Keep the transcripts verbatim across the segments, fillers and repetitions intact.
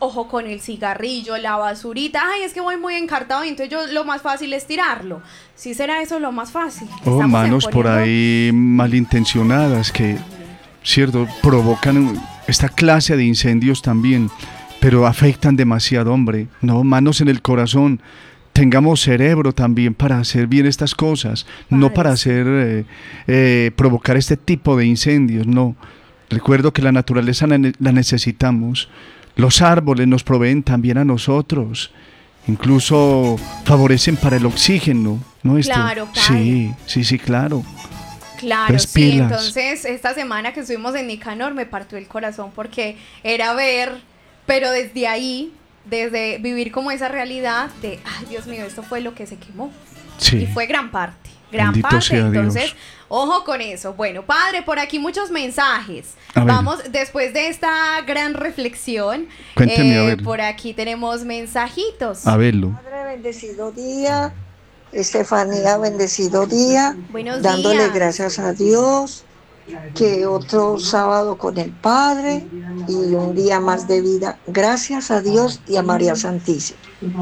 ojo con el cigarrillo, la basurita, ay, es que voy muy encartado y entonces yo lo más fácil es tirarlo. ¿Sí será eso lo más fácil? O manos por ahí malintencionadas que, cierto, provocan esta clase de incendios también, pero afectan demasiado, hombre. No, manos en el corazón. Tengamos cerebro también para hacer bien estas cosas, Padre. No para hacer eh, eh, provocar este tipo de incendios, no. Recuerdo que la naturaleza la, la necesitamos. Los árboles nos proveen también a nosotros, incluso favorecen para el oxígeno, ¿no? Esto, claro, claro. Sí, sí, sí, claro. Claro, pues sí, pilas. Entonces esta semana que estuvimos en Nicanor me partió el corazón porque era ver, pero desde ahí, desde vivir como esa realidad de, ay Dios mío, esto fue lo que se quemó. Sí. Y fue gran parte, gran Bendito parte, entonces... Dios. Ojo con eso. Bueno, Padre, por aquí muchos mensajes. Vamos, después de esta gran reflexión, Cuénteme, eh, a ver. Por aquí tenemos mensajitos. A verlo. Padre, bendecido día. Estefanía, bendecido día. Buenos dándole días. gracias a Dios, que otro sábado con el Padre y un día más de vida. Gracias a Dios y a María Santísima.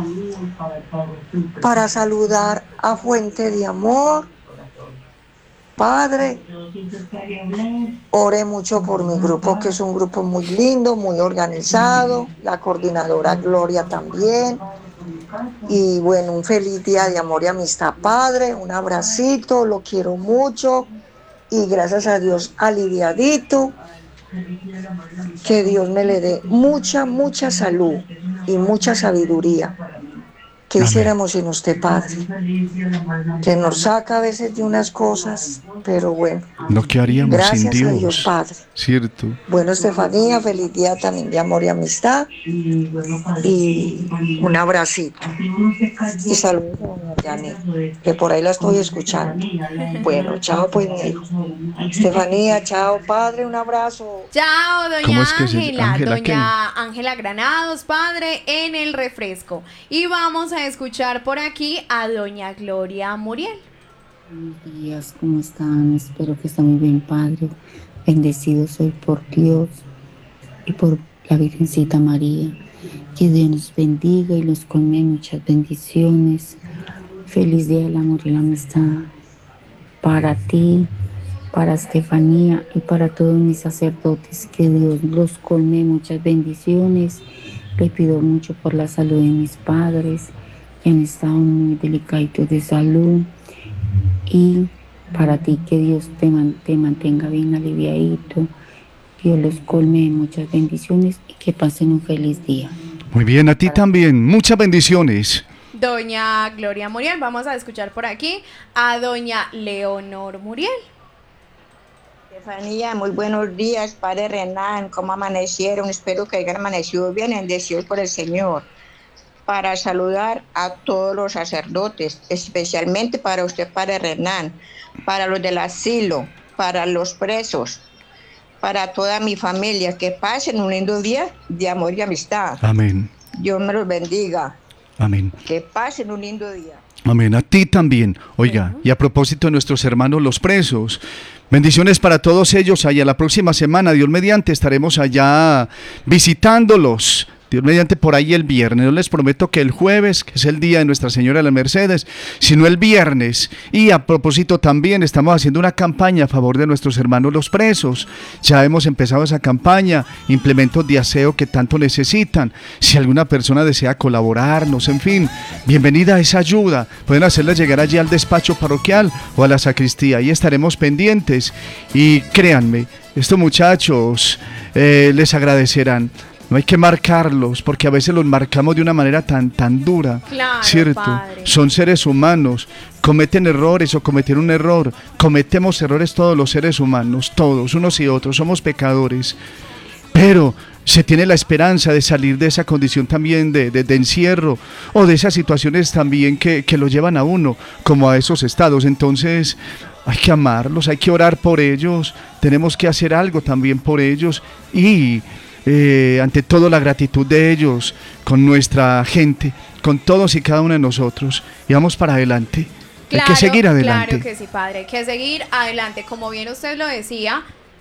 Para saludar a Fuente de Amor. Padre, ore mucho por mi grupo, que es un grupo muy lindo, muy organizado, la coordinadora Gloria también. Y bueno, un feliz día de amor y amistad, Padre, un abracito, lo quiero mucho y gracias a Dios aliviadito, que Dios me le dé mucha, mucha salud y mucha sabiduría. ¿Qué hiciéramos sin usted, Padre? Que nos saca a veces de unas cosas, pero bueno. No, ¿qué haríamos Gracias sin Dios? a Dios, Padre. Cierto. Bueno, Estefanía, feliz día también de amor y amistad. Y un abracito. Y saludos a doña Janet, que por ahí la estoy escuchando. Bueno, chao, pues, mi hijo. Estefanía, chao, Padre, un abrazo. Chao, doña ¿Cómo es que se- Ángela, Ángela qué? doña Ángela Granados, Padre, en el refresco. Y vamos a escuchar por aquí a doña Gloria Muriel. Buenos días, ¿cómo están? Espero que estén muy bien, Padre. Bendecido soy por Dios y por la Virgencita María. Que Dios nos bendiga y los colme muchas bendiciones. Feliz día del amor y la amistad para ti, para Estefanía y para todos mis sacerdotes. Que Dios los colme muchas bendiciones. Le pido mucho por la salud de mis padres, que han estado muy delicaditos de salud. Y para ti, que Dios te, man, te mantenga bien aliviadito. Dios los colme de muchas bendiciones y que pasen un feliz día. Muy bien, a ti también. Muchas bendiciones. Doña Gloria Muriel, vamos a escuchar por aquí a doña Leonor Muriel. Estefanía, muy buenos días, Padre Renan, ¿cómo amanecieron? Espero que hayan amanecido bien, bendecidos por el Señor. Para saludar a todos los sacerdotes, especialmente para usted, Padre Renan, para los del asilo, para los presos, para toda mi familia, que pasen un lindo día de amor y amistad. Amén. Dios me los bendiga. Amén. Que pasen un lindo día. Amén, a ti también. Oiga, y a propósito de nuestros hermanos los presos, bendiciones para todos ellos. Allá la próxima semana, Dios mediante, estaremos allá visitándolos. Dios mediante por ahí el viernes. No les prometo que el jueves, que es el día de Nuestra Señora de las Mercedes, sino el viernes. Y a propósito también estamos haciendo una campaña a favor de nuestros hermanos los presos. Ya hemos empezado esa campaña, implementos de aseo que tanto necesitan. Si alguna persona desea colaborarnos, en fin, bienvenida a esa ayuda. Pueden hacerla llegar allí al despacho parroquial o a la sacristía. Ahí estaremos pendientes. Y créanme, estos muchachos eh, les agradecerán. No hay que marcarlos, porque a veces los marcamos de una manera tan, tan dura, Claro, ¿cierto? Padre. Son seres humanos, cometen errores o cometieron un error, cometemos errores todos los seres humanos, todos, unos y otros, somos pecadores, pero se tiene la esperanza de salir de esa condición también de, de, de encierro, o de esas situaciones también que, que lo llevan a uno, como a esos estados. Entonces hay que amarlos, hay que orar por ellos, tenemos que hacer algo también por ellos, y... Eh, ante todo la gratitud de ellos con nuestra gente, con todos y cada uno de nosotros, y vamos para adelante. Claro, hay que seguir adelante. Claro que sí, Padre, hay que seguir adelante. Como bien usted lo decía,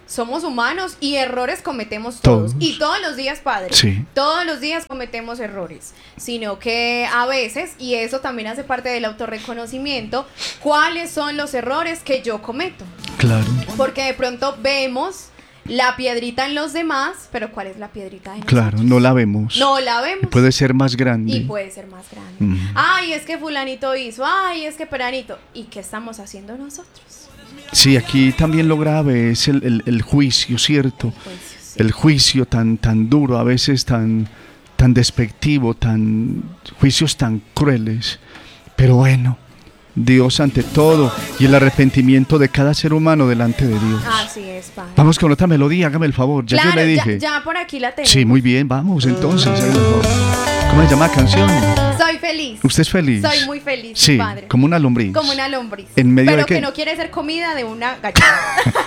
somos humanos y errores cometemos todos. Todos. Y todos los días, Padre. Sí. Todos los días cometemos errores. Sino que a veces, y eso también hace parte del autorreconocimiento, ¿cuáles son los errores que yo cometo? Claro. Porque de pronto vemos la piedrita en los demás, pero ¿cuál es la piedrita en Claro, nosotros? no la vemos. No la vemos. Y puede ser más grande. Y puede ser más grande. Mm. Ay, es que fulanito hizo. Ay, es que peranito. ¿Y qué estamos haciendo nosotros? Sí, aquí también lo grave es el, el, el juicio, ¿cierto? El juicio, sí. El juicio tan, tan duro, a veces tan, tan despectivo, tan juicios tan crueles. Pero bueno, Dios ante todo y el arrepentimiento de cada ser humano delante de Dios. Así es, Padre. Vamos con otra melodía, hágame el favor. Ya claro, yo le dije. Ya, ya por aquí la tenemos. Sí, muy bien, vamos entonces. Hágame el favor. ¿Cómo se llama la canción? Soy feliz. ¿Usted es feliz? Soy muy feliz, Sí, Padre. como una lombriz. Como una lombriz. ¿En medio Pero de qué? que no quiere ser comida de una gallina.